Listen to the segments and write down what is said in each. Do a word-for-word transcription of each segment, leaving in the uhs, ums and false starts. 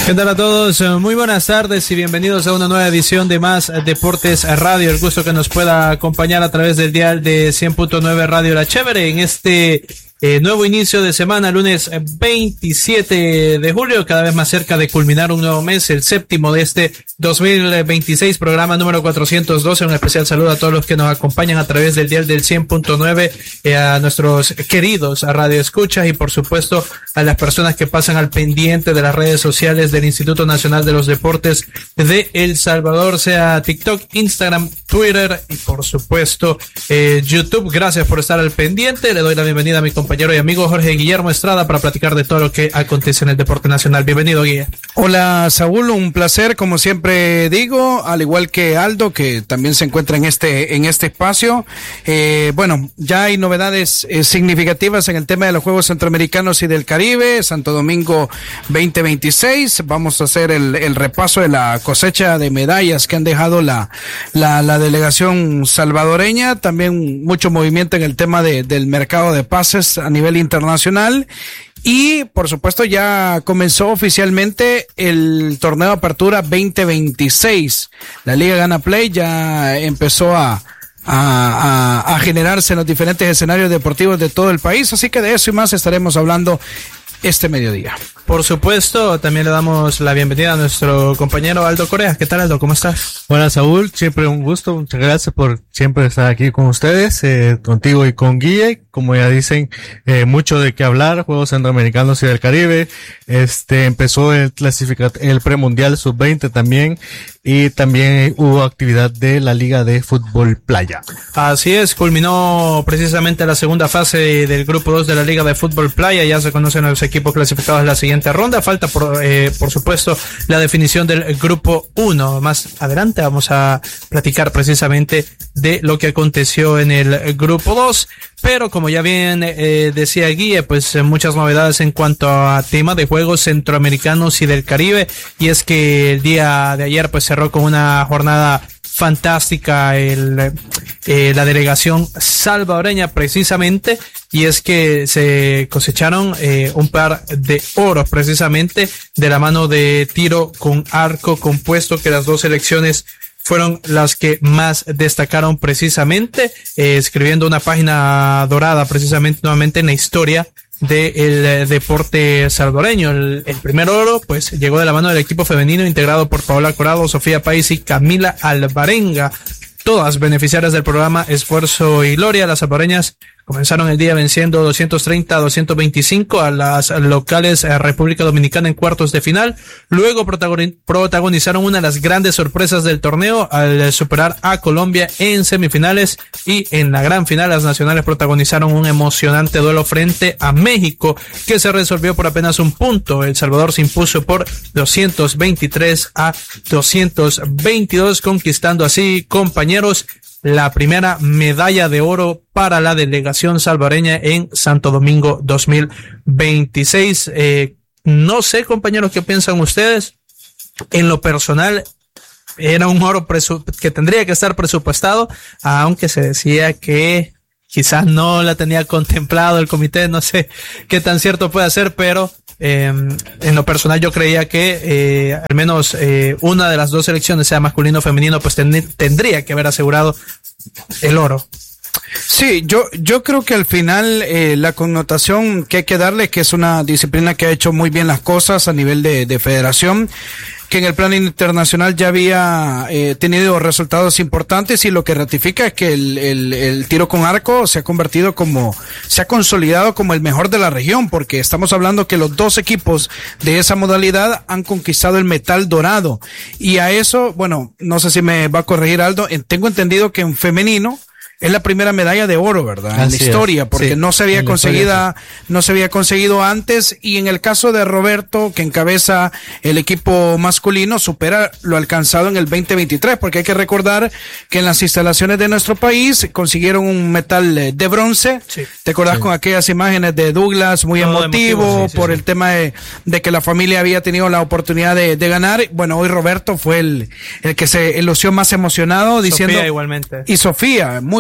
¿Qué tal a todos? Muy buenas tardes y bienvenidos a una nueva edición de Más Deportes Radio. El gusto que nos pueda acompañar a través del dial de cien punto nueve Radio La Chévere en este eh, nuevo inicio de semana, lunes veintisiete de julio, cada vez más cerca de culminar un nuevo mes, el séptimo de este dos mil veintiséis, programa número cuatrocientos doce. Un especial saludo a todos los que nos acompañan a través del dial del cien punto nueve, eh, a nuestros queridos a Radio Escuchas y por supuesto a las personas que pasan al pendiente de las redes sociales del Instituto Nacional de los Deportes de El Salvador, sea TikTok, Instagram, Twitter y por supuesto eh, YouTube. Gracias por estar al pendiente. Le doy la bienvenida a mi compañero y amigo Jorge Guillermo Estrada para platicar de todo lo que acontece en el deporte nacional. Bienvenido, Guille. Hola, Saúl, un placer, como siempre digo, al igual que Aldo, que también se encuentra en este en este espacio. Eh, bueno, ya hay novedades eh, significativas en el tema de los Juegos Centroamericanos y del Caribe, Santo Domingo veinte veintiséis. Vamos a hacer el, el repaso de la cosecha de medallas que han dejado la, la, la delegación salvadoreña. También mucho movimiento en el tema de, del mercado de pases a nivel internacional. Y, por supuesto, ya comenzó oficialmente el torneo de apertura veinte veintiséis. La Liga Gana Play ya empezó a, a, a, a generarse en los diferentes escenarios deportivos de todo el país. Así que de eso y más estaremos hablando este mediodía. Por supuesto, también le damos la bienvenida a nuestro compañero Aldo Correa. ¿Qué tal, Aldo? ¿Cómo estás? Hola, Saúl. Siempre un gusto. Muchas gracias por siempre estar aquí con ustedes, eh, contigo y con Guille. Como ya dicen, eh, mucho de qué hablar. Juegos Centroamericanos y del Caribe. Este, empezó el clasificat el premundial sub veinte también. Y también hubo actividad de la Liga de Fútbol Playa. Así es, culminó precisamente la segunda fase del grupo dos de la Liga de Fútbol Playa. Ya se conocen los equipos clasificados en la siguiente ronda. Falta, por, eh, por supuesto, la definición del grupo uno. Más adelante vamos a platicar precisamente de lo que aconteció en el grupo dos. Pero como ya bien eh, decía Guille, pues eh, muchas novedades en cuanto a tema de Juegos Centroamericanos y del Caribe. Y es que el día de ayer pues cerró con una jornada fantástica el, eh, la delegación salvadoreña precisamente, y es que se cosecharon eh, un par de oros precisamente de la mano de tiro con arco compuesto, que las dos selecciones fueron las que más destacaron precisamente, eh, escribiendo una página dorada precisamente nuevamente en la historia del deporte salvadoreño. El, el primer oro pues llegó de la mano del equipo femenino integrado por Paola Corado, Sofía País y Camila Alvarenga, todas beneficiarias del programa Esfuerzo y Gloria. Las salvadoreñas comenzaron el día venciendo doscientos treinta a doscientos veinticinco a las locales a República Dominicana en cuartos de final. Luego protagonizaron una de las grandes sorpresas del torneo al superar a Colombia en semifinales, y en la gran final las nacionales protagonizaron un emocionante duelo frente a México que se resolvió por apenas un punto. El Salvador se impuso por doscientos veintitrés a doscientos veintidós, conquistando así, compañeros, la primera medalla de oro para la delegación salvadoreña en Santo Domingo dos mil veintiséis. Eh, no sé, compañeros, ¿qué piensan ustedes? En lo personal, era un oro presu- que tendría que estar presupuestado, aunque se decía que quizás no la tenía contemplado el comité, no sé qué tan cierto puede ser, pero Eh, en lo personal yo creía que eh, al menos eh, una de las dos selecciones, sea masculino o femenino, pues ten, tendría que haber asegurado el oro. Sí, yo yo creo que al final eh, la connotación que hay que darle, que es una disciplina que ha hecho muy bien las cosas a nivel de, de federación, que en el plano internacional ya había eh, tenido resultados importantes, y lo que ratifica es que el, el, el tiro con arco se ha convertido como, se ha consolidado como el mejor de la región, porque estamos hablando que los dos equipos de esa modalidad han conquistado el metal dorado, y a eso, bueno, no sé si me va a corregir Aldo, tengo entendido que en femenino es la primera medalla de oro, ¿verdad? Así en la historia, es. Porque sí, no se había conseguido, no se había conseguido antes, y en el caso de Roberto, que encabeza el equipo masculino, supera lo alcanzado en el veinte veintitrés, porque hay que recordar que en las instalaciones de nuestro país consiguieron un metal de bronce. Sí. ¿Te acordás sí. con aquellas imágenes de Douglas, muy Todo emotivo, emotivo sí, sí, por sí. el tema de, de que la familia había tenido la oportunidad de, de ganar? Bueno, hoy Roberto fue el, el que se lució más emocionado, diciendo. Sofía igualmente. Y Sofía, muy,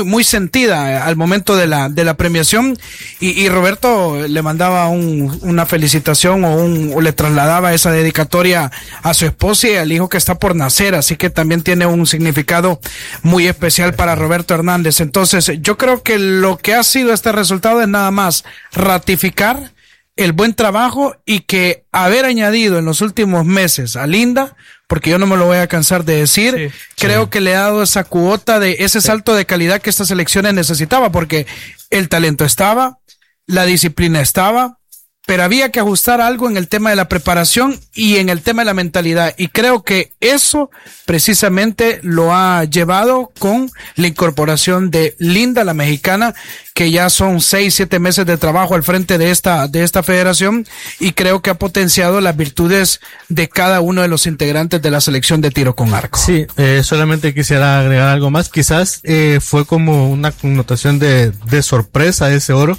muy sentida al momento de la, de la premiación, y, y Roberto le mandaba un, una felicitación o un, o le trasladaba esa dedicatoria a su esposa y al hijo que está por nacer, así que también tiene un significado muy especial para Roberto Hernández. Entonces, yo creo que lo que ha sido este resultado es nada más ratificar el buen trabajo y que haber añadido en los últimos meses a Linda, porque yo no me lo voy a cansar de decir, sí, creo sí. que le ha dado esa cuota de ese sí. salto de calidad que estas selecciones necesitaba, porque el talento estaba, la disciplina estaba, pero había que ajustar algo en el tema de la preparación y en el tema de la mentalidad. Y creo que eso precisamente lo ha llevado con la incorporación de Linda, la mexicana, que ya son seis, siete meses de trabajo al frente de esta, de esta federación, y creo que ha potenciado las virtudes de cada uno de los integrantes de la selección de tiro con arco. Sí, eh, solamente quisiera agregar algo más. Quizás eh, fue como una connotación de, de sorpresa ese oro,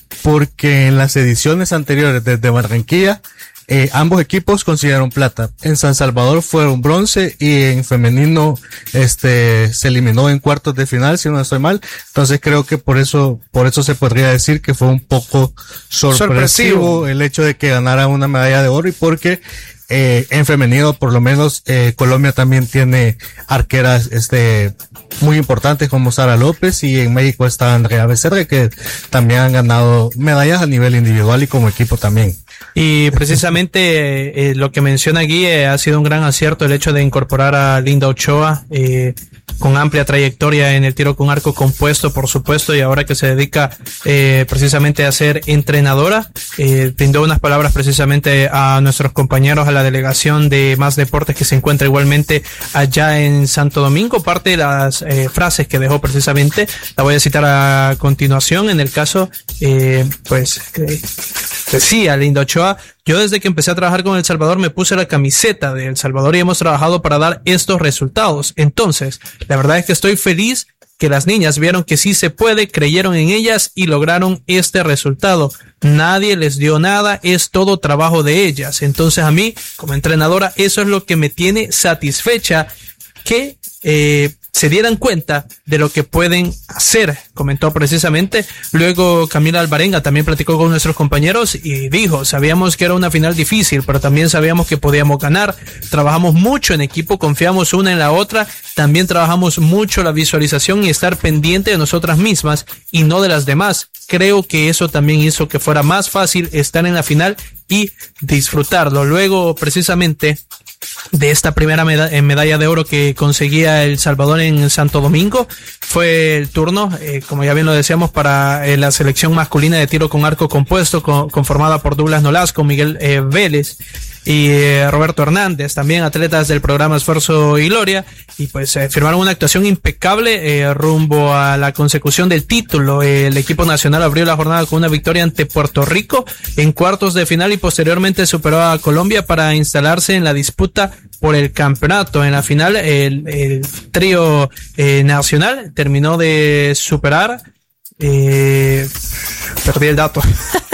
porque en las ediciones anteriores desde Barranquilla, eh, ambos equipos consiguieron plata. En San Salvador fueron bronce y en femenino, este, se eliminó en cuartos de final, si no estoy mal. Entonces creo que por eso, por eso se podría decir que fue un poco sorpresivo, sorpresivo el hecho de que ganara una medalla de oro, y porque Eh, en femenino, por lo menos, eh, Colombia también tiene arqueras, este, muy importantes como Sara López, y en México está Andrea Becerra, que también han ganado medallas a nivel individual y como equipo también. Y precisamente eh, lo que menciona Gui eh, ha sido un gran acierto el hecho de incorporar a Linda Ochoa, eh, con amplia trayectoria en el tiro con arco compuesto, por supuesto, y ahora que se dedica eh, precisamente a ser entrenadora, eh, brindó unas palabras precisamente a nuestros compañeros, a la delegación de Más Deportes que se encuentra igualmente allá en Santo Domingo. Parte de las eh, frases que dejó precisamente la voy a citar a continuación. En el caso, eh, pues, eh, decía Linda Ochoa: yo desde que empecé a trabajar con El Salvador me puse la camiseta de El Salvador y hemos trabajado para dar estos resultados. Entonces, la verdad es que estoy feliz que las niñas vieron que sí se puede, creyeron en ellas y lograron este resultado. Nadie les dio nada, es todo trabajo de ellas. Entonces a mí, como entrenadora, eso es lo que me tiene satisfecha, que eh, se dieran cuenta de lo que pueden hacer, comentó precisamente. Luego Camila Alvarenga también platicó con nuestros compañeros y dijo: sabíamos que era una final difícil, pero también sabíamos que podíamos ganar. Trabajamos mucho en equipo, confiamos una en la otra, también trabajamos mucho la visualización y estar pendiente de nosotras mismas y no de las demás. Creo que eso también hizo que fuera más fácil estar en la final y disfrutarlo. Luego, precisamente, de esta primera meda- medalla de oro que conseguía El Salvador en Santo Domingo, fue el turno, eh, como ya bien lo decíamos, para eh, la selección masculina de tiro con arco compuesto, con, conformada por Douglas Nolasco, Miguel eh, Vélez y eh, Roberto Hernández, también atletas del programa Esfuerzo y Gloria, y pues eh, firmaron una actuación impecable eh, rumbo a la consecución del título. Eh, el equipo nacional abrió la jornada con una victoria ante Puerto Rico en cuartos de final y posteriormente superó a Colombia para instalarse en la disputa por el campeonato. En la final, el, el trío eh, nacional terminó de superar, eh, perdí el dato.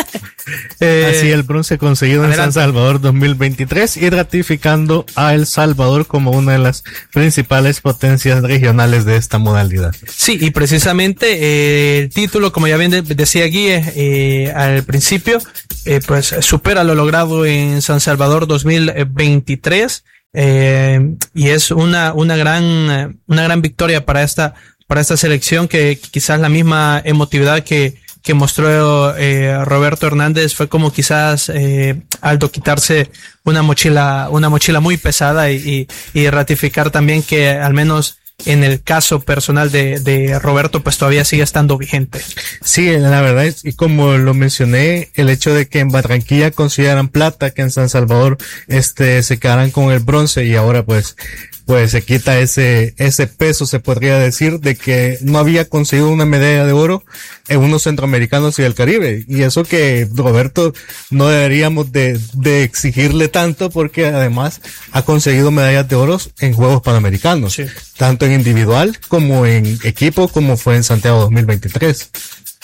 Eh, Así el bronce conseguido adelante. En San Salvador dos mil veintitrés, y ratificando a El Salvador como una de las principales potencias regionales de esta modalidad. Sí, y precisamente eh, el título, como ya bien de, decía Gui eh, al principio, eh, pues supera lo logrado en San Salvador dos mil veintitrés, eh, y es una una gran una gran victoria para esta para esta selección, que quizás la misma emotividad que que mostró eh, Roberto Hernández fue como quizás eh, Aldo quitarse una mochila una mochila muy pesada, y, y, y ratificar también que al menos en el caso personal de, de Roberto, pues todavía sigue estando vigente. Sí, la verdad es, y como lo mencioné, el hecho de que en Barranquilla consideran plata, que en San Salvador este se quedaran con el bronce, y ahora pues pues se quita ese ese peso, se podría decir, de que no había conseguido una medalla de oro en unos centroamericanos y del Caribe. Y eso que Roberto no deberíamos de, de exigirle tanto, porque además ha conseguido medallas de oro en Juegos Panamericanos, sí, tanto en individual como en equipo, como fue en Santiago dos mil veintitrés.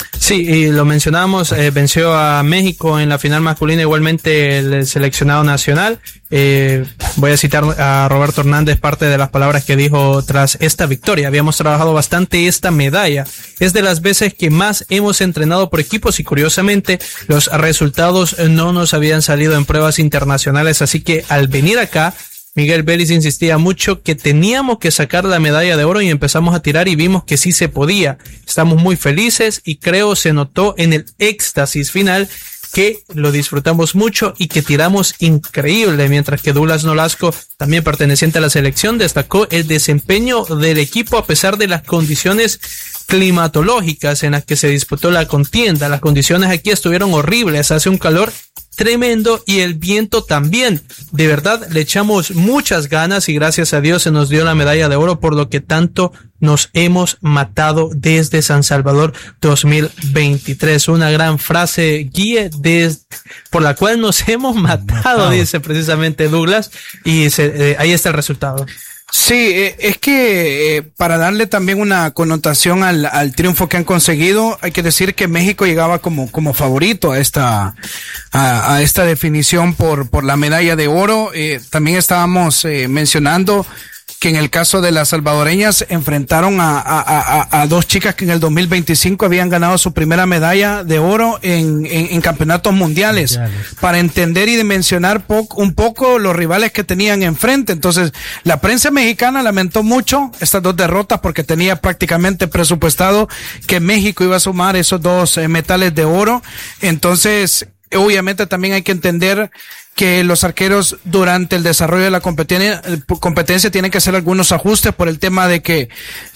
Sí, y lo mencionábamos, eh, venció a México en la final masculina, igualmente el seleccionado nacional. Eh, voy a citar a Roberto Hernández parte de las palabras que dijo tras esta victoria. Habíamos trabajado bastante esta medalla. Es de las veces que más hemos entrenado por equipos y curiosamente los resultados no nos habían salido en pruebas internacionales, así que al venir acá, Miguel Vélez insistía mucho que teníamos que sacar la medalla de oro y empezamos a tirar y vimos que sí se podía. Estamos muy felices y creo se notó en el éxtasis final que lo disfrutamos mucho y que tiramos increíble, mientras que Douglas Nolasco, también perteneciente a la selección, destacó el desempeño del equipo a pesar de las condiciones climatológicas en las que se disputó la contienda. Las condiciones aquí estuvieron horribles, hace un calor tremendo y el viento también. De verdad le echamos muchas ganas y gracias a Dios se nos dio la medalla de oro, por lo que tanto nos hemos matado desde San Salvador dos mil veintitrés. Una gran frase, Guille, de, por la cual nos hemos matado, matado. Dice precisamente Douglas, y se, eh, ahí está el resultado. Sí, eh, es que eh, para darle también una connotación al, al triunfo que han conseguido, hay que decir que México llegaba como como favorito a esta a, a esta definición por por la medalla de oro. Eh, también estábamos eh, mencionando que en el caso de las salvadoreñas enfrentaron a, a, a, a dos chicas que en el dos mil veinticinco habían ganado su primera medalla de oro en, en, en campeonatos mundiales, mundiales, para entender y dimensionar po- un poco los rivales que tenían enfrente. Entonces, la prensa mexicana lamentó mucho estas dos derrotas porque tenía prácticamente presupuestado que México iba a sumar esos dos eh, metales de oro. Entonces, obviamente también hay que entender que los arqueros durante el desarrollo de la competencia, competencia tienen que hacer algunos ajustes por el tema de que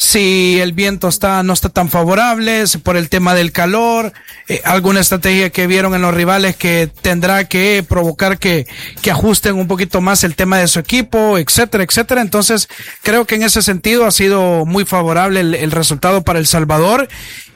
si el viento está no está tan favorable, por el tema del calor, eh, alguna estrategia que vieron en los rivales que tendrá que provocar que, que ajusten un poquito más el tema de su equipo, etcétera, etcétera. Entonces, creo que en ese sentido ha sido muy favorable el, el resultado para El Salvador.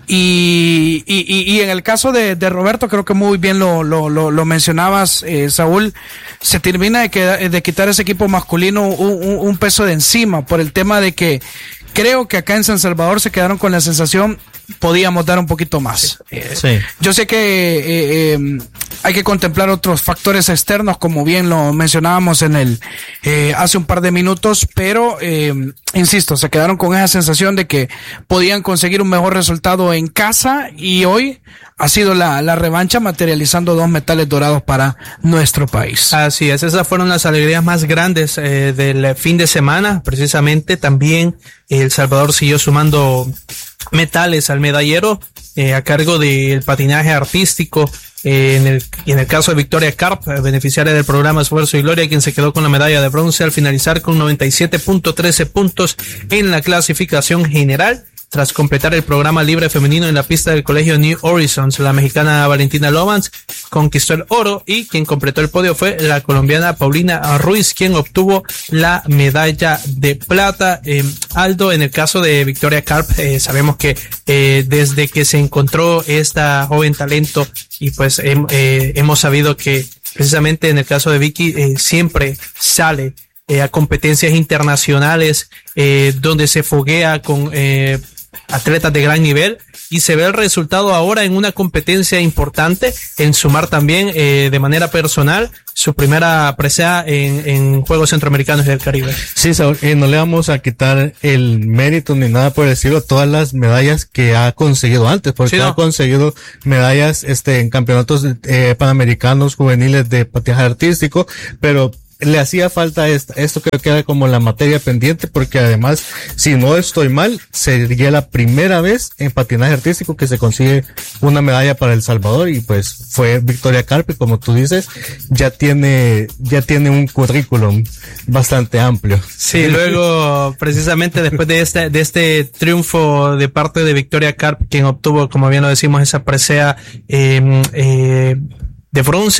Y, y, y en el caso de, de Roberto, creo que muy bien lo, lo, lo, lo mencionabas, eh, Saúl, se termina de, que, de quitar ese equipo masculino un, un, un peso de encima por el tema de que creo que acá en San Salvador se quedaron con la sensación podíamos dar un poquito más. Eh, sí. Yo sé que eh, eh, hay que contemplar otros factores externos, como bien lo mencionábamos en el eh, hace un par de minutos, pero eh, insisto, se quedaron con esa sensación de que podían conseguir un mejor resultado en casa y hoy ha sido la, la revancha, materializando dos metales dorados para nuestro país. Así es, esas fueron las alegrías más grandes eh, del fin de semana. Precisamente también El Salvador siguió sumando metales al medallero eh, a cargo del patinaje artístico. Eh, en el en el caso de Victoria Carp, eh, beneficiaria del programa Esfuerzo y Gloria, quien se quedó con la medalla de bronce al finalizar con noventa y siete punto trece puntos en la clasificación general. Tras completar el programa libre femenino en la pista del colegio New Horizons, la mexicana Valentina Lomans conquistó el oro y quien completó el podio fue la colombiana Paulina Ruiz, quien obtuvo la medalla de plata. Eh, Aldo, en el caso de Victoria Carp, eh, sabemos que eh, desde que se encontró esta joven talento y pues eh, eh, hemos sabido que precisamente en el caso de Vicky eh, siempre sale eh, a competencias internacionales eh, donde se foguea con eh, atletas de gran nivel y se ve el resultado ahora en una competencia importante, en sumar también eh, de manera personal su primera presea en, en Juegos Centroamericanos y del Caribe. Sí, Saúl, eh, no le vamos a quitar el mérito ni nada por decirlo, todas las medallas que ha conseguido antes, porque sí, no. ha conseguido medallas este en campeonatos eh, panamericanos juveniles de patinaje artístico, pero le hacía falta esta, esto creo que era como la materia pendiente, porque además, si no estoy mal, sería la primera vez en patinaje artístico que se consigue una medalla para El Salvador y pues fue Victoria Carp, y como tú dices, ya tiene, ya tiene un currículum bastante amplio. Sí, luego, precisamente después de este, de este triunfo de parte de Victoria Carp, quien obtuvo, como bien lo decimos, esa presea, eh, eh, de bronce,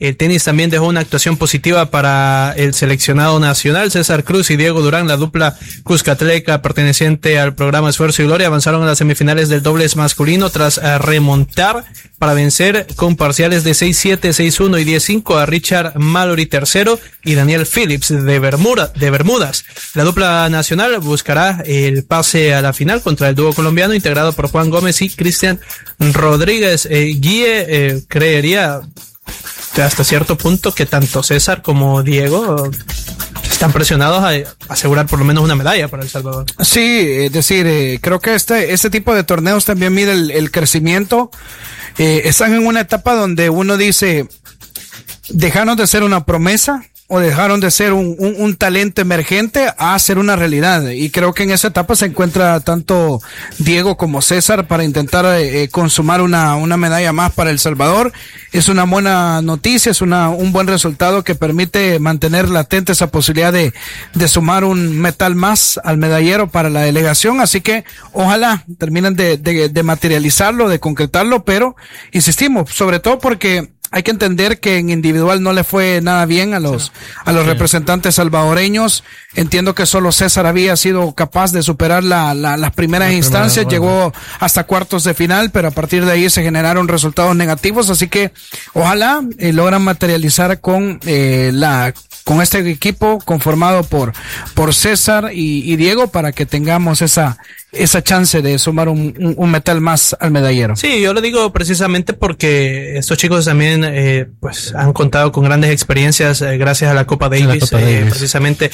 El tenis también dejó una actuación positiva para el seleccionado nacional. César Cruz y Diego Durán, la dupla cuscatleca perteneciente al programa Esfuerzo y Gloria, avanzaron a las semifinales del dobles masculino tras uh, remontar para vencer con parciales de seis siete, seis uno y diez cinco a Richard Mallory tercero y Daniel Phillips de, Bermuda, de Bermudas. La dupla nacional buscará el pase a la final contra el dúo colombiano integrado por Juan Gómez y Cristian Rodríguez. Eh, Guille, eh, creería hasta cierto punto que tanto César como Diego están presionados a asegurar por lo menos una medalla para El Salvador. Sí, es decir, eh, creo que este este tipo de torneos también mide el, el crecimiento. Eh, están en una etapa donde uno dice, dejaron de ser una promesa o dejaron de ser un, un, un talento emergente a ser una realidad. Y creo que en esa etapa se encuentra tanto Diego como César para intentar eh, consumar una, una medalla más para El Salvador. Es una buena noticia, es una, un buen resultado que permite mantener latente esa posibilidad de, de sumar un metal más al medallero para la delegación. Así que ojalá terminen de, de, de materializarlo, de concretarlo, pero insistimos, sobre todo porque hay que entender que en individual no le fue nada bien a los, a los representantes salvadoreños. Entiendo que solo César había sido capaz de superar la, la, las primeras la instancias, primera, bueno. Llegó hasta cuartos de final, pero a partir de ahí se generaron resultados negativos, así que ojalá eh, logran materializar con eh, la con este equipo conformado por por César y, y Diego para que tengamos esa esa chance de sumar un, un, un metal más al medallero. Sí, yo lo digo precisamente porque estos chicos también eh, pues han contado con grandes experiencias eh, gracias a la Copa Davis, la Copa eh, Davis. Precisamente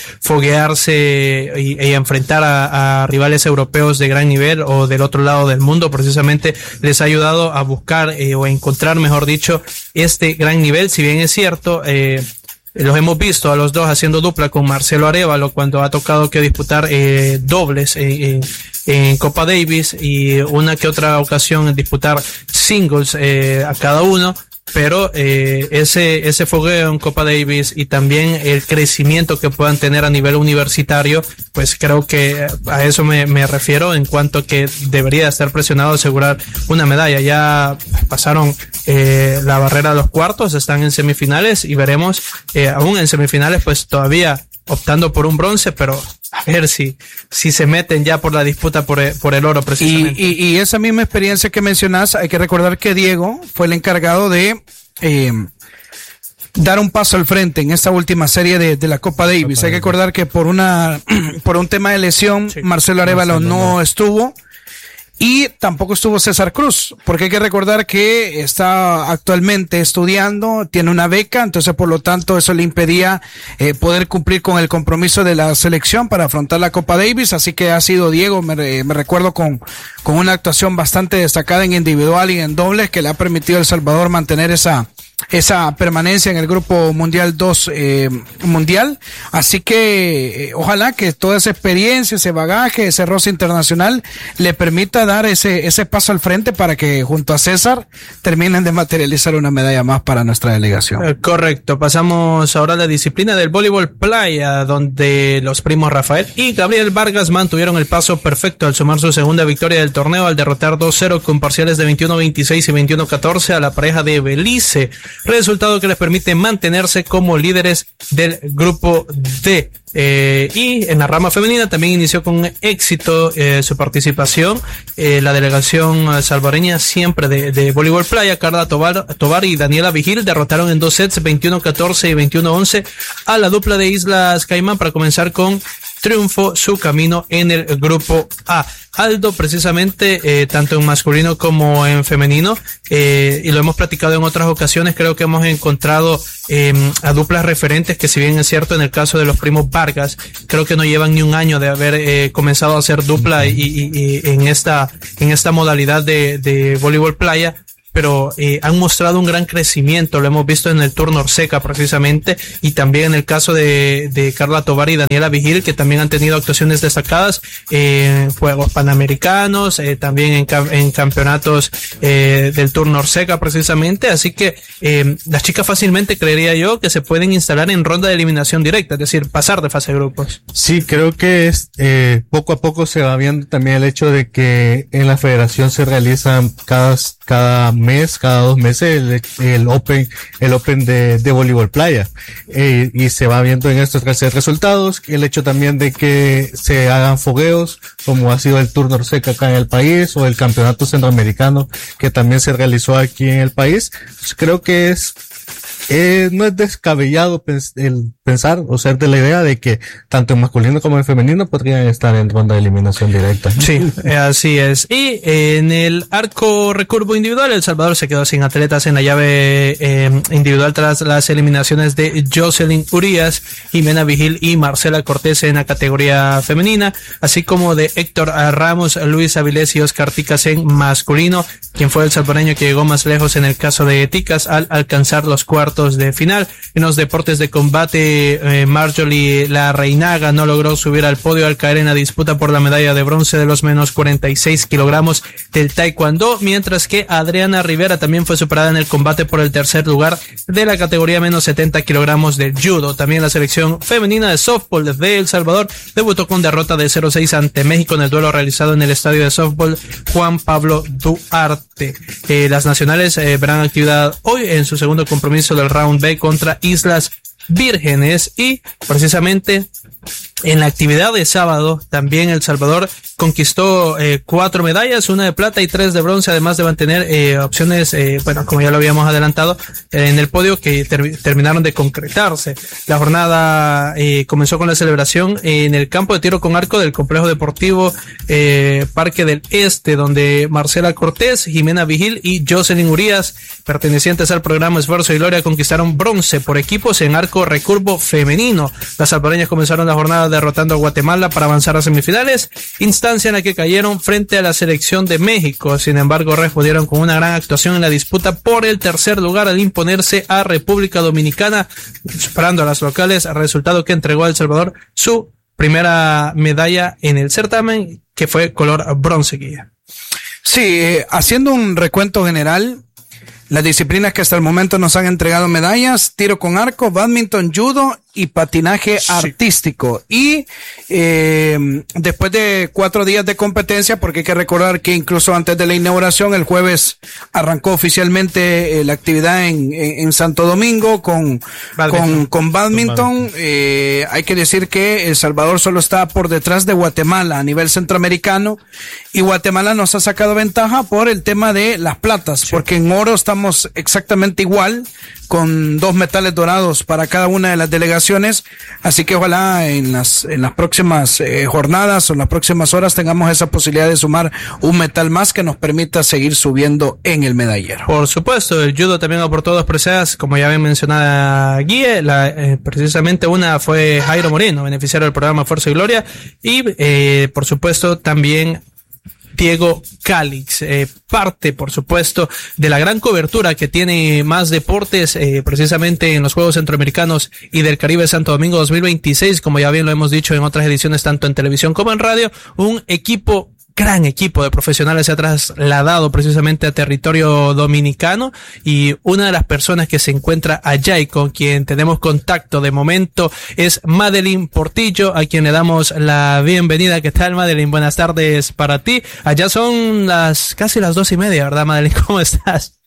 foguearse y, y enfrentar a, a rivales europeos de gran nivel o del otro lado del mundo, precisamente les ha ayudado a buscar eh, o a encontrar, mejor dicho, este gran nivel. Si bien es cierto, eh, los hemos visto a los dos haciendo dupla con Marcelo Arévalo cuando ha tocado que disputar eh, dobles eh, en, en Copa Davis y una que otra ocasión disputar singles eh, a cada uno. Pero eh, ese ese fogueo en Copa Davis y también el crecimiento que puedan tener a nivel universitario, pues creo que a eso me, me refiero en cuanto a que debería estar presionado a asegurar una medalla. Ya pasaron eh, la barrera de los cuartos, están en semifinales y veremos, eh, aún en semifinales, pues todavía optando por un bronce, pero a ver si si se meten ya por la disputa por el, por el oro precisamente. Y, y, y esa misma experiencia que mencionas, hay que recordar que Diego fue el encargado de eh, dar un paso al frente en esta última serie de, de la Copa Davis. Copa hay que recordar que por una por un tema de lesión, sí, Marcelo Arévalo Marcelo, no, no estuvo. Y tampoco estuvo César Cruz, porque hay que recordar que está actualmente estudiando, tiene una beca, entonces por lo tanto eso le impedía eh, poder cumplir con el compromiso de la selección para afrontar la Copa Davis, así que ha sido Diego, me, me recuerdo con, con una actuación bastante destacada en individual y en dobles que le ha permitido a El Salvador mantener esa esa permanencia en el grupo mundial dos eh, mundial, así que eh, ojalá que toda esa experiencia, ese bagaje, ese roce internacional le permita dar ese ese paso al frente para que junto a César terminen de materializar una medalla más para nuestra delegación. Eh, correcto, pasamos ahora a la disciplina del voleibol playa, donde los primos Rafael y Gabriel Vargas mantuvieron el paso perfecto al sumar su segunda victoria del torneo al derrotar dos cero con parciales de veintiuno veintiséis y veintiuno catorce a la pareja de Belice, resultado que les permite mantenerse como líderes del grupo D. Eh, y en la rama femenina también inició con éxito eh, su participación eh, la delegación salvadoreña siempre de, de voleibol playa. Carla Tobar, Tobar y Daniela Vigil derrotaron en dos sets veintiuno catorce y veintiuno once a la dupla de Islas Caimán para comenzar con triunfo su camino en el grupo A. Aldo, precisamente, eh, tanto en masculino como en femenino, eh, y lo hemos platicado en otras ocasiones, creo que hemos encontrado eh, a duplas referentes que, si bien es cierto en el caso de los primos Vargas, creo que no llevan ni un año de haber eh, comenzado a hacer dupla y, y, y en esta en esta modalidad de, de voleibol playa, pero eh, han mostrado un gran crecimiento, lo hemos visto en el Tour Norseca precisamente, y también en el caso de, de Carla Tovar y Daniela Vigil, que también han tenido actuaciones destacadas eh, en Juegos Panamericanos, eh, también en, en campeonatos eh, del Tour Norseca precisamente, así que eh, las chicas fácilmente creería yo que se pueden instalar en ronda de eliminación directa, es decir, pasar de fase de grupos. Sí, creo que es eh, poco a poco se va viendo también el hecho de que en la federación se realizan cada, cada mes, cada dos meses, el, el Open, el Open de, de voleibol playa. Eh, y se va viendo en estos resultados el hecho también de que se hagan fogueos, como ha sido el Tour Norseca acá en el país, o el Campeonato Centroamericano, que también se realizó aquí en el país. Pues creo que es Eh, no es descabellado pens- el pensar o ser de la idea de que tanto en masculino como en femenino podrían estar en ronda de eliminación directa. Sí, eh, así es. Y eh, en el arco recurvo individual, El Salvador se quedó sin atletas en la llave eh, individual tras las eliminaciones de Jocelyn Urías, Jimena Vigil y Marcela Cortés en la categoría femenina, así como de Héctor Ramos, Luis Avilés y Oscar Ticas en masculino, quien fue el salvadoreño que llegó más lejos en el caso de Ticas al alcanzar los cuartos de final. En los deportes de combate, eh, Marjorie La Reinaga no logró subir al podio al caer en la disputa por la medalla de bronce de los menos cuarenta y seis kilogramos del taekwondo, mientras que Adriana Rivera también fue superada en el combate por el tercer lugar de la categoría menos setenta kilogramos del judo. También la selección femenina de softball de El Salvador debutó con derrota de cero seis ante México en el duelo realizado en el estadio de softball Juan Pablo Duarte. Eh, las nacionales eh, verán actividad hoy en su segundo compromiso del Round B contra Islas Vírgenes, y precisamente en la actividad de sábado también El Salvador conquistó eh, cuatro medallas, una de plata y tres de bronce, además de mantener eh, opciones, eh, bueno, como ya lo habíamos adelantado, eh, en el podio que ter- terminaron de concretarse. La jornada eh, comenzó con la celebración en el campo de tiro con arco del complejo deportivo eh, Parque del Este, donde Marcela Cortés, Jimena Vigil y Jocelyn Urías, pertenecientes al programa Esfuerzo y Gloria, conquistaron bronce por equipos en arco recurvo femenino. Las salvadoreñas comenzaron la jornada derrotando a Guatemala para avanzar a semifinales, instancia en la que cayeron frente a la selección de México. Sin embargo, respondieron con una gran actuación en la disputa por el tercer lugar al imponerse a República Dominicana, superando a las locales, resultado que entregó a El Salvador su primera medalla en el certamen, que fue color bronce, guía. Sí, eh, haciendo un recuento general, las disciplinas que hasta el momento nos han entregado medallas: tiro con arco, bádminton, judo y patinaje sí. artístico. Y eh, después de cuatro días de competencia, porque hay que recordar que incluso antes de la inauguración, el jueves arrancó oficialmente eh, la actividad en, en, en Santo Domingo con con, con bádminton. Eh, hay que decir que El Salvador solo está por detrás de Guatemala a nivel centroamericano, y Guatemala nos ha sacado ventaja por el tema de las platas, sí. porque en oro estamos exactamente igual, con dos metales dorados para cada una de las delegaciones, así que ojalá en las en las próximas eh, jornadas o en las próximas horas tengamos esa posibilidad de sumar un metal más que nos permita seguir subiendo en el medallero. Por supuesto, el judo también aportó dos preseas, como ya bien mencionada Guille, la, eh, precisamente una fue Jairo Moreno, beneficiario del programa Fuerza y Gloria, y eh, por supuesto también Diego Calix, eh, parte por supuesto de la gran cobertura que tiene Más Deportes, eh, precisamente en los Juegos Centroamericanos y del Caribe Santo Domingo dos mil veintiséis, como ya bien lo hemos dicho en otras ediciones tanto en televisión como en radio. Un equipo, gran equipo de profesionales se ha trasladado precisamente a territorio dominicano, y una de las personas que se encuentra allá y con quien tenemos contacto de momento es Madeline Portillo, a quien le damos la bienvenida. ¿Qué tal, Madeline? Buenas tardes para ti. Allá son las casi las dos y media, ¿verdad, Madeline? ¿Cómo estás?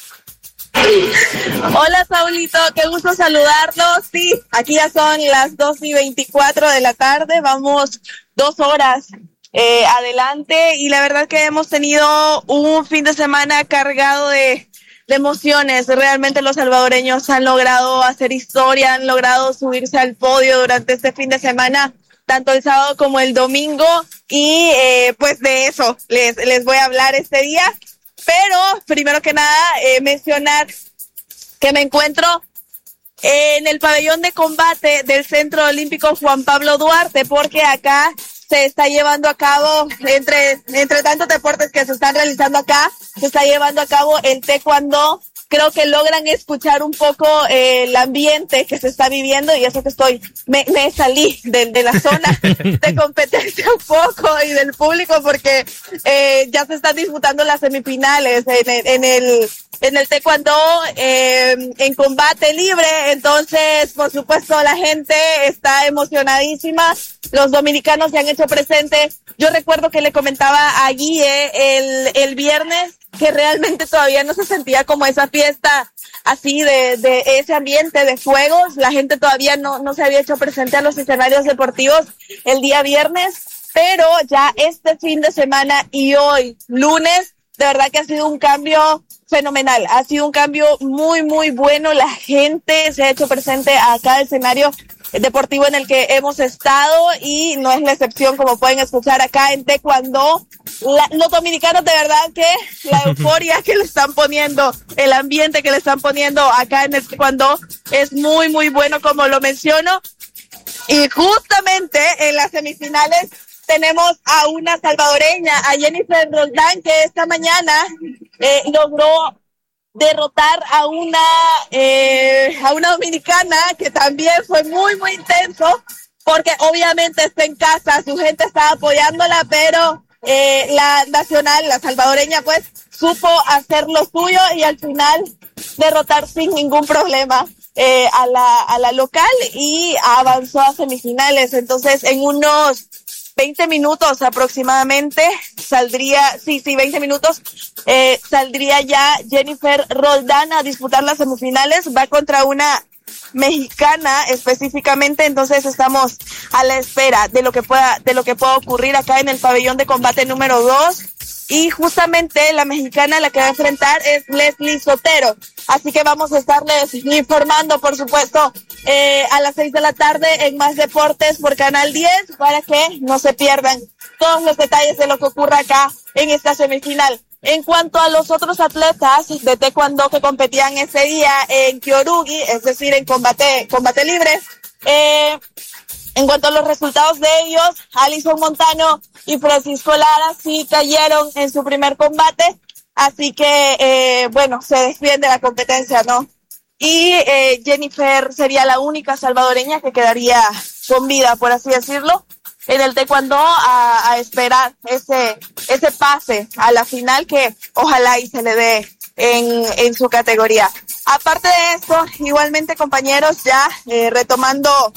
Hola, Saulito, qué gusto saludarlos. Sí, aquí ya son las dos y veinticuatro de la tarde, vamos dos horas Eh, adelante, y la verdad que hemos tenido un fin de semana cargado de, de emociones. Realmente los salvadoreños han logrado hacer historia, han logrado subirse al podio durante este fin de semana, tanto el sábado como el domingo, y eh, pues de eso les, les voy a hablar este día. Pero primero que nada eh, mencionar que me encuentro en el pabellón de combate del Centro Olímpico Juan Pablo Duarte, porque acá se está llevando a cabo, entre, entre tantos deportes que se están realizando acá, se está llevando a cabo el taekwondo. Creo que logran escuchar un poco eh, el ambiente que se está viviendo, y eso que estoy, me, me salí de, de la zona de competencia un poco y del público, porque eh, ya se están disputando las semifinales en el, en el, en el taekwondo eh, en combate libre. Entonces, por supuesto, la gente está emocionadísima. Los dominicanos se han hecho presentes. Yo recuerdo que le comentaba a Guille el, el viernes que realmente todavía no se sentía como esa fiesta así de, de ese ambiente de fuegos. La gente todavía no, no se había hecho presente a los escenarios deportivos el día viernes, pero ya este fin de semana y hoy, lunes, de verdad que ha sido un cambio fenomenal. Ha sido un cambio muy, muy bueno. La gente se ha hecho presente a cada escenario deportivo en el que hemos estado y no es la excepción, como pueden escuchar acá en Taekwondo. La, los dominicanos, de verdad que la euforia que le están poniendo, el ambiente que le están poniendo acá en el Taekwondo es muy, muy bueno, como lo menciono. Y justamente en las semifinales tenemos a una salvadoreña, a Jennifer Roldán, que esta mañana eh, logró derrotar a una eh, a una dominicana, que también fue muy muy intenso, porque obviamente está en casa, su gente está apoyándola, pero eh, la nacional, la salvadoreña, pues supo hacer lo suyo y al final derrotar sin ningún problema eh, a la a la local y avanzó a semifinales. Entonces en unos veinte minutos aproximadamente saldría, sí, sí, veinte minutos, eh, saldría ya Jennifer Roldán a disputar las semifinales. Va contra una mexicana específicamente, entonces estamos a la espera de lo que pueda, de lo que pueda ocurrir acá en el pabellón de combate número dos. Y justamente la mexicana la que va a enfrentar es Leslie Sotero. Así que vamos a estarles informando, por supuesto, eh, a las seis de la tarde en Más Deportes por Canal diez, para que no se pierdan todos los detalles de lo que ocurra acá en esta semifinal. En cuanto a los otros atletas de taekwondo que competían ese día en Kyorugi, es decir, en combate, combate libre, eh, en cuanto a los resultados de ellos, Alison Montano y Francisco Lara sí cayeron en su primer combate, así que, eh, bueno, se despiden de la competencia, ¿no? Y eh, Jennifer sería la única salvadoreña que quedaría con vida, por así decirlo, en el taekwondo a, a esperar ese ese pase a la final que ojalá y se le dé en, en su categoría. Aparte de eso, igualmente, compañeros, ya eh, retomando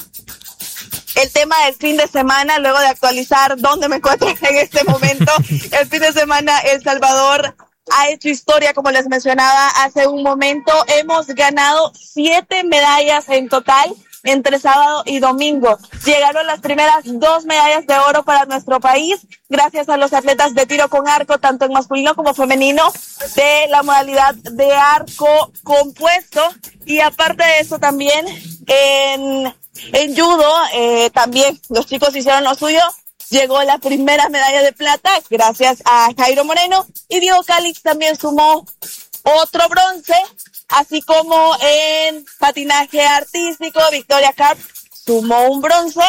el tema del fin de semana, luego de actualizar dónde me encuentro en este momento, el fin de semana El Salvador ha hecho historia, como les mencionaba hace un momento. Hemos ganado siete medallas en total entre sábado y domingo. Llegaron las primeras dos medallas de oro para nuestro país, gracias a los atletas de tiro con arco, tanto en masculino como femenino, de la modalidad de arco compuesto. Y aparte de eso, también en, en judo, eh, también los chicos hicieron lo suyo. Llegó la primera medalla de plata gracias a Jairo Moreno, y Diego Calix también sumó otro bronce, así como en patinaje artístico, Victoria Carp sumó un bronce,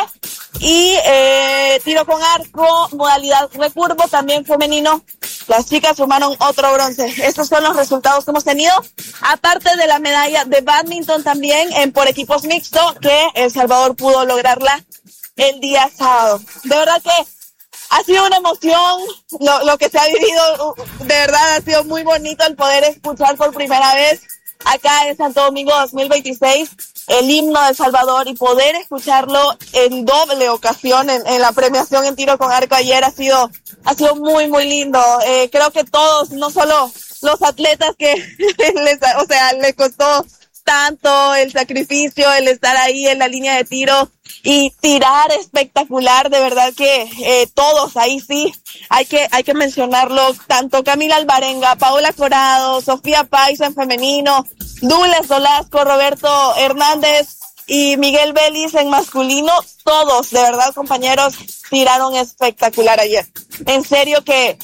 y eh, tiro con arco, modalidad recurvo, también femenino, las chicas sumaron otro bronce. Estos son los resultados que hemos tenido, aparte de la medalla de badminton también en por equipos mixtos, que El Salvador pudo lograrla el día sábado. De verdad que ha sido una emoción lo, lo que se ha vivido, de verdad ha sido muy bonito el poder escuchar por primera vez acá en Santo Domingo dos mil veintiséis el himno de El Salvador, y poder escucharlo en doble ocasión en, en la premiación en tiro con arco ayer ha sido ha sido muy muy lindo. Eh, creo que todos, no solo los atletas que les, o sea, les costó tanto el sacrificio, el estar ahí en la línea de tiro y tirar espectacular, de verdad que eh, todos ahí sí hay que hay que mencionarlo, tanto Camila Alvarenga, Paola Corado, Sofía Paiso en femenino, Dules Dolasco, Roberto Hernández y Miguel Vélez en masculino, todos, de verdad, compañeros, tiraron espectacular ayer. En serio que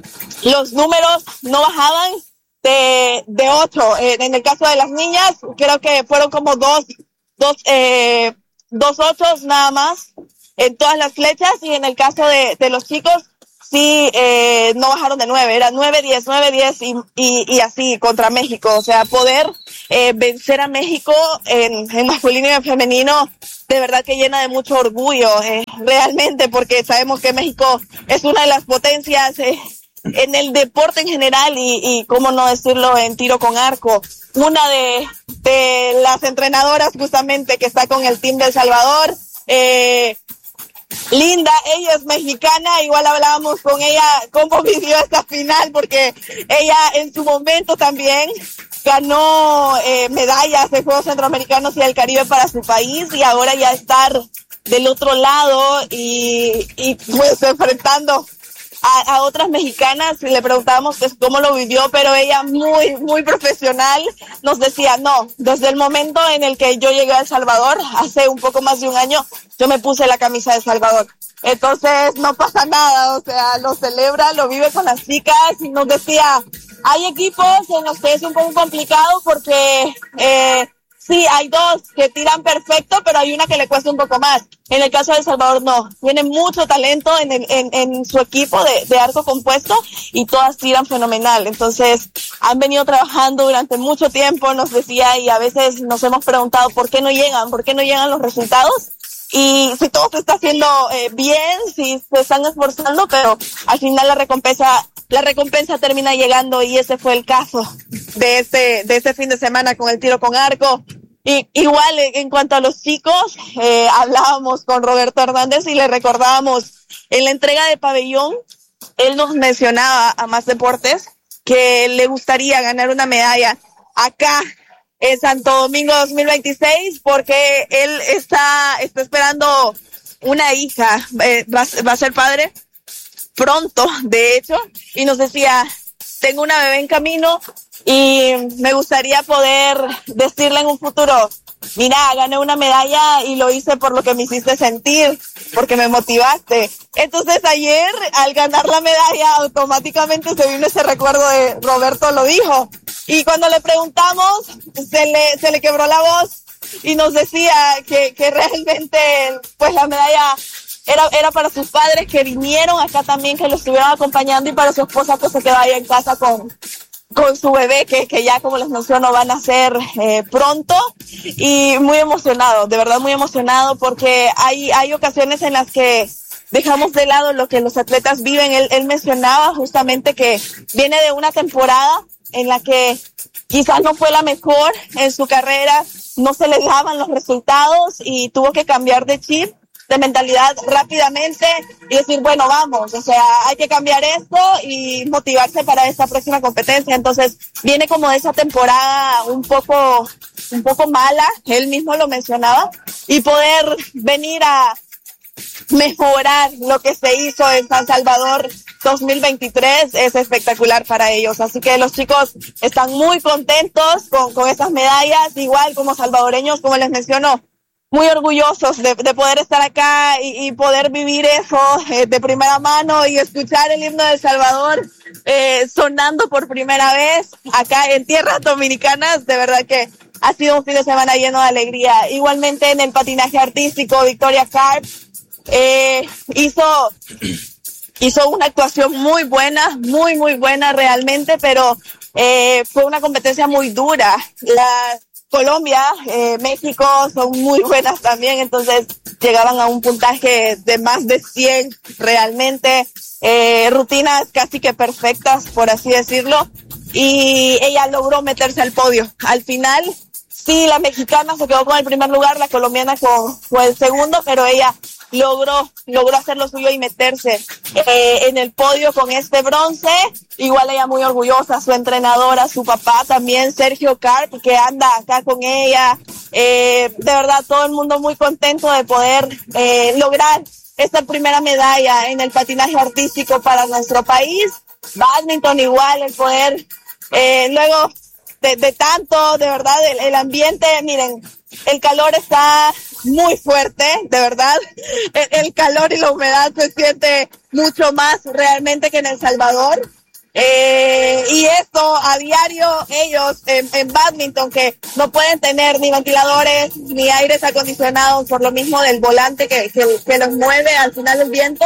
los números no bajaban de de ocho. Eh, en el caso de las niñas, creo que fueron como dos dos eh dos ochos nada más en todas las flechas, y en el caso de de los chicos sí eh, no bajaron de nueve, era nueve diez nueve diez y y y así contra México. O sea, poder eh, vencer a México en en masculino y en femenino, de verdad que llena de mucho orgullo, eh, realmente, porque sabemos que México es una de las potencias eh, en el deporte en general, y, y cómo no decirlo en tiro con arco. Una de, de las entrenadoras justamente que está con el team de El Salvador, eh, linda, ella es mexicana, igual hablábamos con ella cómo vivió esta final, porque ella en su momento también ganó eh, medallas de Juegos Centroamericanos y del Caribe para su país, y ahora ya estar del otro lado y, y pues enfrentando a, a otras mexicanas, le preguntábamos pues, cómo lo vivió, pero ella muy, muy profesional nos decía, no, desde el momento en el que yo llegué a El Salvador, hace un poco más de un año, yo me puse la camisa de El Salvador. Entonces no pasa nada, o sea, lo celebra, lo vive con las chicas, y nos decía, hay equipos en los que es un poco complicado porque eh, sí, hay dos que tiran perfecto, pero hay una que le cuesta un poco más. En el caso de El Salvador, no. Tiene mucho talento en, el, en, en su equipo de, de arco compuesto y todas tiran fenomenal. Entonces, han venido trabajando durante mucho tiempo, nos decía, y a veces nos hemos preguntado por qué no llegan, por qué no llegan los resultados. Y si todo se está haciendo eh, bien, si se están esforzando, pero al final la recompensa la recompensa termina llegando, y ese fue el caso de este de este fin de semana con el tiro con arco. Y igual en cuanto a los chicos, eh, hablábamos con Roberto Hernández y le recordábamos en la entrega de pabellón, él nos mencionaba a Más Deportes que le gustaría ganar una medalla acá en Santo Domingo dos mil veintiséis, porque él está está esperando una hija, eh, va, va a ser padre pronto, de hecho, y nos decía, tengo una bebé en camino y me gustaría poder decirle en un futuro, mira, gané una medalla y lo hice por lo que me hiciste sentir, porque me motivaste. Entonces ayer, al ganar la medalla, automáticamente se vino ese recuerdo de Roberto lo dijo. Y cuando le preguntamos, se le, se le quebró la voz y nos decía que, que realmente, pues la medalla Era, era para sus padres que vinieron acá también, que lo estuvieron acompañando, y para su esposa que se quedó ahí en casa con, con su bebé, que, que ya, como les menciono, van a nacer eh, pronto, y muy emocionado, de verdad muy emocionado, porque hay, hay ocasiones en las que dejamos de lado lo que los atletas viven. Él, él mencionaba justamente que viene de una temporada en la que quizás no fue la mejor en su carrera, no se le daban los resultados y tuvo que cambiar de chip, de mentalidad rápidamente y decir, bueno, vamos, o sea, hay que cambiar esto y motivarse para esta próxima competencia. Entonces, viene como de esa temporada un poco, un poco mala, él mismo lo mencionaba, y poder venir a mejorar lo que se hizo en San Salvador dos mil veintitrés es espectacular para ellos. Así que los chicos están muy contentos con, con esas medallas, igual como salvadoreños, como les menciono, muy orgullosos de, de poder estar acá y, y poder vivir eso eh, de primera mano y escuchar el himno de El Salvador eh, sonando por primera vez acá en tierras dominicanas. De verdad que ha sido un fin de semana lleno de alegría. Igualmente en el patinaje artístico, Victoria Carp eh, hizo, hizo una actuación muy buena, muy, muy buena realmente, pero eh, fue una competencia muy dura. La Colombia, eh, México son muy buenas también, entonces llegaban a un puntaje de más de cien realmente, eh, rutinas casi que perfectas, por así decirlo, y ella logró meterse al podio. Al final, sí, la mexicana se quedó con el primer lugar, la colombiana con, con el segundo, pero ella logró, logró hacer lo suyo y meterse eh, en el podio con este bronce. Igual ella muy orgullosa, su entrenadora, su papá también, Sergio Carp, que anda acá con ella. Eh, de verdad, todo el mundo muy contento de poder eh, lograr esta primera medalla en el patinaje artístico para nuestro país. Badminton igual, el poder, eh, luego de, de tanto, de verdad, el, el ambiente, miren, el calor está muy fuerte, de verdad. El, el calor y la humedad se siente mucho más realmente que en El Salvador. Eh, y esto a diario ellos en, en badminton, que no pueden tener ni ventiladores ni aires acondicionados por lo mismo del volante que, que, que los mueve al final del viento.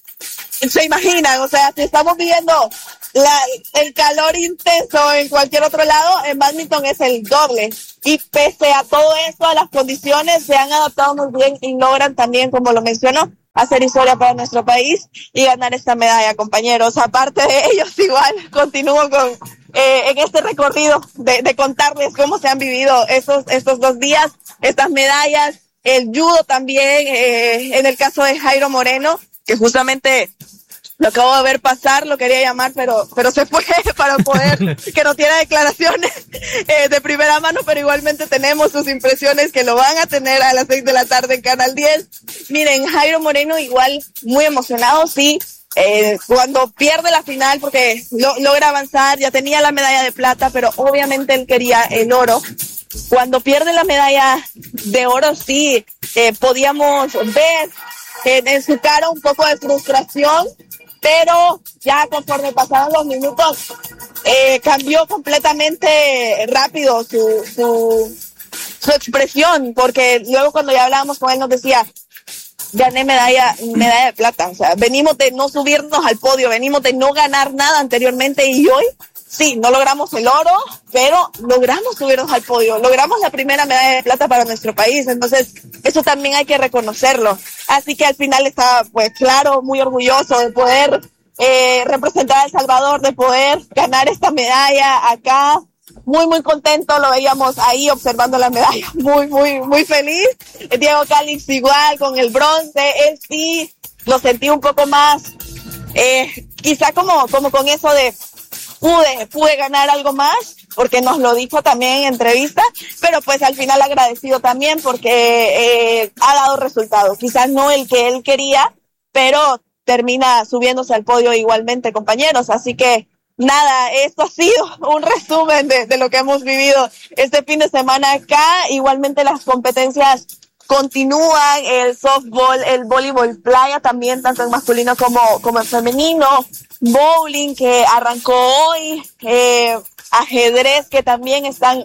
Se imaginan, o sea, si estamos viviendo la, el calor intenso en cualquier otro lado, en badminton es el doble. Y pese a todo esto, a las condiciones, se han adaptado muy bien y logran también, como lo mencionó, hacer historia para nuestro país y ganar esta medalla, compañeros. Aparte de ellos, igual continúo con eh, en este recorrido de, de contarles cómo se han vivido estos, estos dos días, estas medallas. el judo también, eh, en el caso de Jairo Moreno, que justamente lo acabo de ver pasar, lo quería llamar, pero pero se fue para poder que no tiene declaraciones eh, de primera mano, pero igualmente tenemos sus impresiones que lo van a tener a las seis de la tarde en Canal diez. Miren, Jairo Moreno igual muy emocionado, sí, eh, cuando pierde la final porque lo, logra avanzar, ya tenía la medalla de plata, pero obviamente él quería el oro. Cuando pierde la medalla de oro, sí, eh, podíamos ver en, en su cara un poco de frustración, pero ya conforme pasaron los minutos, eh, cambió completamente rápido su, su, su expresión, porque luego cuando ya hablábamos con él nos decía, gané medalla, medalla de plata, o sea, venimos de no subirnos al podio, venimos de no ganar nada anteriormente y hoy, sí, no logramos el oro, pero logramos subirnos al podio, logramos la primera medalla de plata para nuestro país, entonces eso también hay que reconocerlo. Así que al final estaba, pues claro, muy orgulloso de poder eh, representar a El Salvador, de poder ganar esta medalla acá. Muy, muy contento, lo veíamos ahí observando la medalla, muy, muy, muy feliz. Diego Calix igual con el bronce, él sí lo sentí un poco más, eh, quizá como, como con eso de pude, pude ganar algo más, porque nos lo dijo también en entrevista, pero pues al final agradecido también porque eh, ha dado resultados, quizás no el que él quería, pero termina subiéndose al podio igualmente, compañeros, así que nada, esto ha sido un resumen de, de lo que hemos vivido este fin de semana acá. Igualmente las competencias continúan, el softball, el voleibol playa también, tanto en masculino como, como en femenino, bowling que arrancó hoy, eh, ajedrez que también están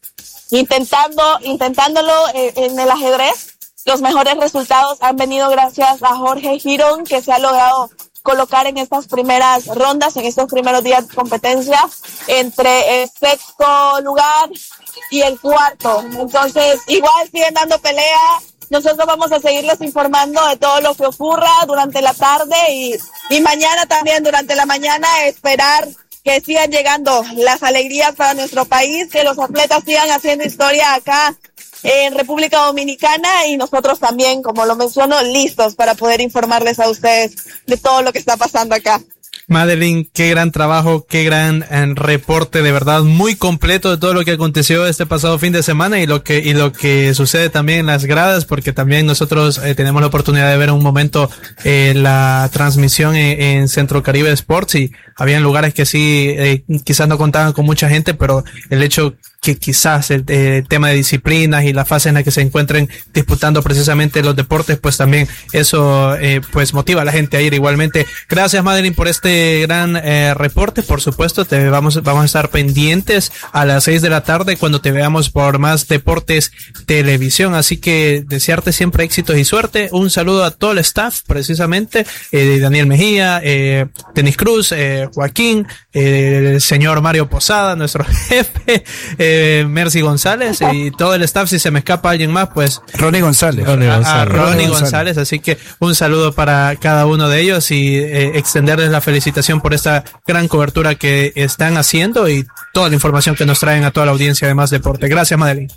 intentando, intentándolo eh, en el ajedrez. Los mejores resultados han venido gracias a Jorge Girón, que se ha logrado colocar en estas primeras rondas, en estos primeros días de competencia, entre el sexto lugar y el cuarto. Entonces, igual siguen dando pelea. Nosotros vamos a seguirles informando de todo lo que ocurra durante la tarde y, y mañana también, durante la mañana, esperar que sigan llegando las alegrías para nuestro país, que los atletas sigan haciendo historia acá en República Dominicana y nosotros también, como lo menciono, listos para poder informarles a ustedes de todo lo que está pasando acá. Madeline, qué gran trabajo, qué gran eh, reporte, de verdad, muy completo de todo lo que aconteció este pasado fin de semana y lo que y lo que sucede también en las gradas, porque también nosotros eh, tenemos la oportunidad de ver un momento eh, la transmisión en, en Centro Caribe Sports y habían lugares que sí, eh, quizás no contaban con mucha gente, pero el hecho que quizás el, el tema de disciplinas y la fase en la que se encuentren disputando precisamente los deportes, pues también eso eh, pues motiva a la gente a ir igualmente. Gracias, Madeline, por este gran eh, reporte. Por supuesto, te vamos vamos a estar pendientes a las seis de la tarde cuando te veamos por Más Deportes Televisión. Así que desearte siempre éxitos y suerte. Un saludo a todo el staff, precisamente, eh, Daniel Mejía, eh, Denis Cruz, eh, Joaquín, eh, el señor Mario Posada, nuestro jefe, eh, Mercy González y todo el staff. Si se me escapa alguien más, pues Ronnie González. Ronnie González. A, a Ronnie Ronnie González. González. Así que un saludo para cada uno de ellos y eh, extenderles la felicitación por esta gran cobertura que están haciendo y toda la información que nos traen a toda la audiencia de Más Deporte. Gracias, Madeline.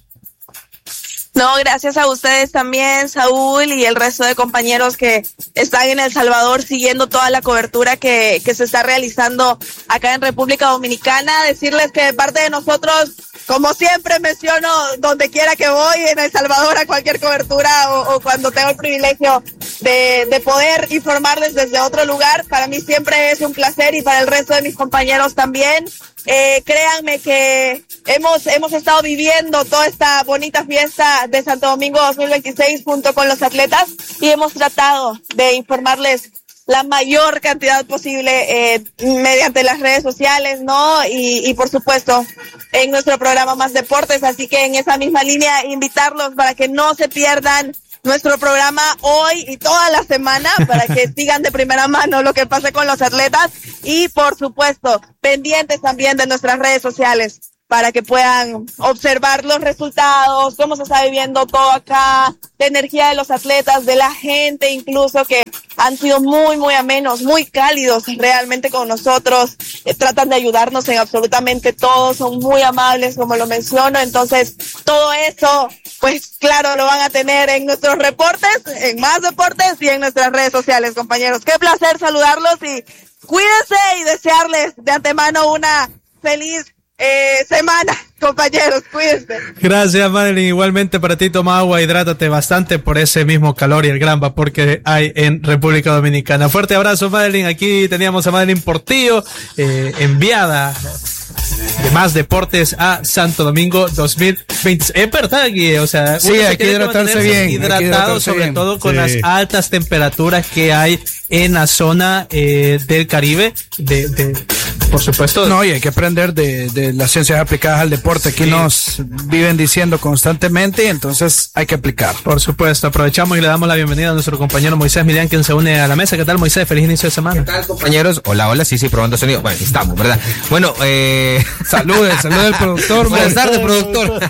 No, gracias a ustedes también, Saúl, y el resto de compañeros que están en El Salvador siguiendo toda la cobertura que, que se está realizando acá en República Dominicana. Decirles que de parte de nosotros, como siempre menciono, donde quiera que voy, en El Salvador, a cualquier cobertura o, o cuando tengo el privilegio de, de poder informarles desde otro lugar, para mí siempre es un placer y para el resto de mis compañeros también. Eh, créanme que hemos hemos estado viviendo toda esta bonita fiesta de Santo Domingo dos mil veintiséis junto con los atletas y hemos tratado de informarles la mayor cantidad posible eh, mediante las redes sociales, ¿no? Y, y por supuesto en nuestro programa Más Deportes, así que en esa misma línea invitarlos para que no se pierdan nuestro programa hoy y toda la semana para que sigan de primera mano lo que pase con los atletas y por supuesto pendientes también de nuestras redes sociales para que puedan observar los resultados, cómo se está viviendo todo acá, la energía de los atletas, de la gente incluso, que han sido muy, muy amenos, muy cálidos realmente con nosotros, eh, tratan de ayudarnos en absolutamente todo, son muy amables, como lo menciono, entonces todo eso pues claro, lo van a tener en nuestros reportes, en Más Deportes y en nuestras redes sociales, compañeros. Qué placer saludarlos y cuídense y desearles de antemano una feliz eh, semana, compañeros, cuídense. Gracias, Madeline. Igualmente para ti, toma agua, hidrátate bastante por ese mismo calor y el gran vapor que hay en República Dominicana. Fuerte abrazo, Madeline. Aquí teníamos a Madeline Portillo, eh, enviada de Más Deportes a Santo Domingo dos mil veinte. Es verdad, Guille, o sea, sí, hay que hidratarse bien, hidratado, hidratarse sobre bien. todo con Sí. las altas temperaturas que hay en la zona eh, del Caribe, de, de, por supuesto. No, y hay que aprender de, de las ciencias aplicadas al deporte. Aquí Sí. nos viven diciendo constantemente, entonces hay que aplicar. Por supuesto, aprovechamos y le damos la bienvenida a nuestro compañero Moisés Millán, quien se une a la mesa. ¿Qué tal, Moisés? Feliz inicio de semana. ¿Qué tal, compañeros? Hola, hola, sí, sí, probando sonido. Bueno, estamos, ¿verdad? Bueno, eh... Saludes, saludos al productor. Buenas tardes, productor.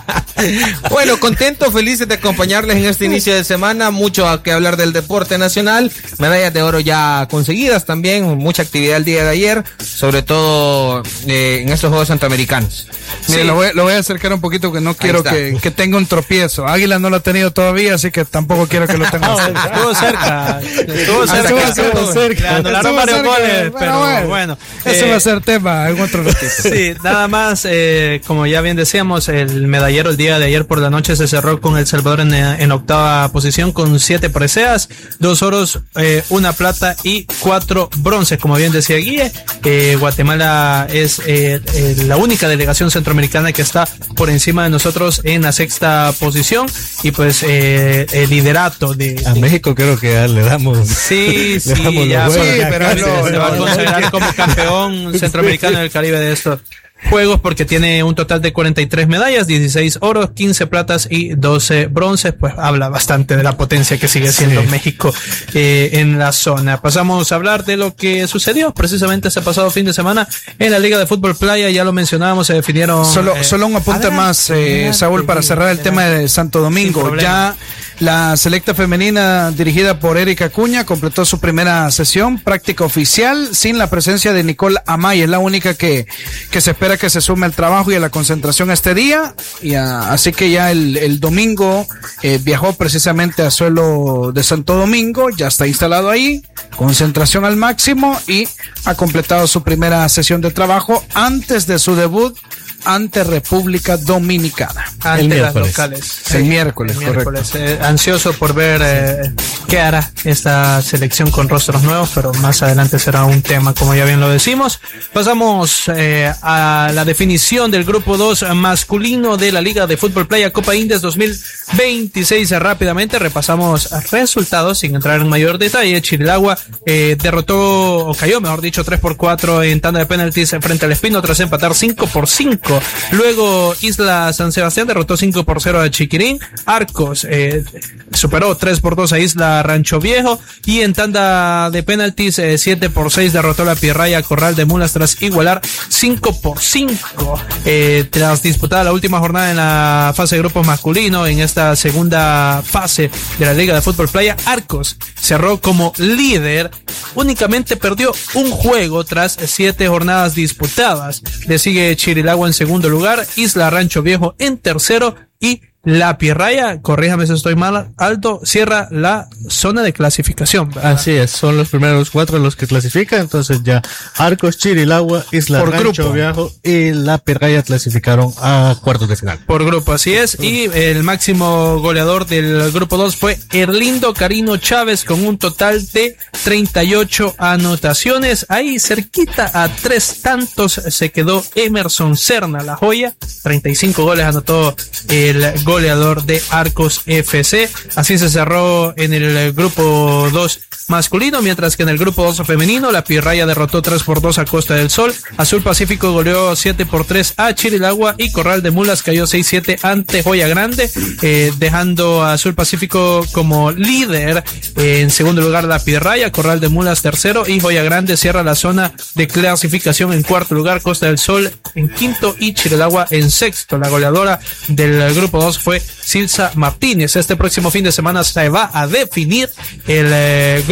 Bueno, contentos, felices de acompañarles en este inicio de semana. Mucho a que hablar del deporte nacional. Medallas de oro ya conseguidas también. Mucha actividad el día de ayer, sobre todo eh, en estos Juegos Centroamericanos. Mire, Sí. lo, voy, lo voy a acercar un poquito que no quiero está. que, que tenga un tropiezo. Águila no lo ha tenido todavía, así que tampoco quiero que lo tenga. No, estuvo cerca, estuvo Ah, cerca, estuvo cerca. Le anularon Estuvo varios cerca, goles, pero pero bueno, bueno. Ese eh, va a ser tema en otro ratito. Sí, nada más, eh, como ya bien decíamos, el medallero el día de ayer por la noche se cerró con El Salvador en, en octava posición con siete preseas, dos oros, eh, una plata y cuatro bronces, como bien decía Guille. Eh, Guatemala es eh, eh, la única delegación centroamericana que está por encima de nosotros en la sexta posición y pues eh, el liderato de... A de- México creo que ya le damos. Sí, le sí, damos ya, los pero buenos. sí, pero se, no, se va a no, considerar como campeón centroamericano del Caribe de estos juegos porque tiene un total de cuarenta y tres medallas, dieciséis oros, quince platas y doce bronces. Pues habla bastante de la potencia que sigue siendo Sí. México eh, en la zona. Pasamos a hablar de lo que sucedió precisamente ese pasado fin de semana en la Liga de Fútbol Playa. Ya lo mencionábamos, se definieron. Solo, eh, solo un apunte adelante, más, eh, adelante, Saúl, para cerrar el tema de Santo Sin Domingo. problema. Ya la selecta femenina dirigida por Erika Acuña completó su primera sesión práctica oficial sin la presencia de Nicole Amay. Es la única que, que se espera que se sume al trabajo y a la concentración este día. Y a- así que ya el, el domingo eh, viajó precisamente a suelo de Santo Domingo, ya está instalado ahí, concentración al máximo y ha completado su primera sesión de trabajo antes de su debut ante República Dominicana. ante El las miércoles. locales. El miércoles, el miércoles. Eh, ansioso por ver eh, qué hará esta selección con rostros nuevos, pero más adelante será un tema, como ya bien lo decimos. Pasamos eh, a la definición del grupo dos masculino de la Liga de Fútbol Playa Copa Indes dos mil veintiséis. Rápidamente repasamos resultados sin entrar en mayor detalle. Chirilagua eh, derrotó, o cayó, mejor dicho, tres por cuatro en tanda de penaltis frente al Espino tras empatar cinco por cinco. Luego Isla San Sebastián derrotó cinco por cero a Chiquirín. Arcos eh, superó tres por dos a Isla Rancho Viejo. Y en tanda de penaltis eh, siete por seis derrotó la Pierraya Corral de Mulas tras igualar cinco por cinco. Eh, tras disputar la última jornada en la fase de grupos masculino, en esta segunda fase de la Liga de Fútbol Playa, Arcos cerró como líder. Únicamente perdió un juego tras siete jornadas disputadas. Le sigue Chirilagua en segundo lugar, Isla Rancho Viejo en tercero y la Pierraya, corríjame si estoy mal, Aldo, cierra la zona de clasificación, ¿verdad? Así es, son los primeros cuatro los que clasifican, entonces ya Arcos, Chirilagua, Isla Por Rancho grupo. Viejo y la Pirraya clasificaron a cuartos de final. Por grupo, así es. Y el máximo goleador del grupo dos fue Erlindo Carino Chávez con un total de treinta y ocho anotaciones. Ahí cerquita a tres tantos se quedó Emerson Serna, la joya. treinta y cinco goles anotó el goleador de Arcos F C. Así se cerró en el grupo dos masculino, mientras que en el grupo dos femenino la Pirraya derrotó tres por dos a Costa del Sol. Azul Pacífico goleó siete por tres a Chirilagua y Corral de Mulas cayó seis siete ante Joya Grande, eh, dejando a Azul Pacífico como líder. Eh, en segundo lugar la Pirraya, Corral de Mulas tercero y Joya Grande cierra la zona de clasificación en cuarto lugar, Costa del Sol en quinto y Chirilagua en sexto. La goleadora del grupo dos fue Silsa Martínez. Este próximo fin de semana se va a definir el eh,